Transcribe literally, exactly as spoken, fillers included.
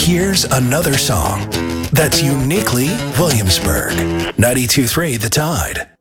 Here's another song that's uniquely Williamsburg. ninety-two point three The Tide.